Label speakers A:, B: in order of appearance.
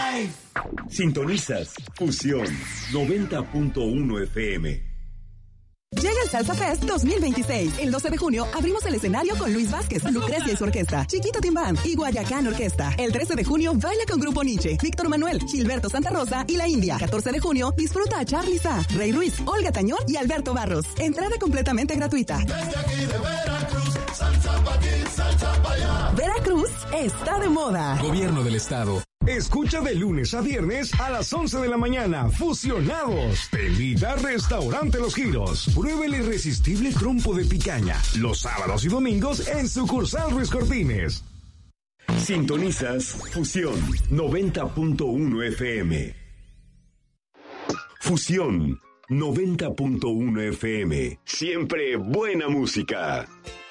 A: Sintonizas Fusión 90.1 FM.
B: Llega el Salsa Fest 2026. El 12 de junio abrimos el escenario con Luis Vázquez, Lucrecia y su orquesta, Chiquito Timbán y Guayacán Orquesta. El 13 de junio baila con Grupo Nietzsche, Víctor Manuel, Gilberto Santa Rosa y La India. 14 de junio disfruta a Charly Sa, Rey Ruiz, Olga Tañón y Alberto Barros. Entrada completamente gratuita.
C: Desde aquí de Veracruz, salsa pa' aquí, salsa pa' allá.
B: Veracruz está de moda.
D: Gobierno del Estado.
E: Escucha de lunes a viernes a las 11 de la mañana. Fusionados. Te invita Restaurante Los Giros. Prueba el irresistible trompo de picaña. Los sábados y domingos en sucursal Ruiz Cortines.
A: Sintonizas Fusión 90.1 FM. Fusión 90.1 FM. Siempre buena música.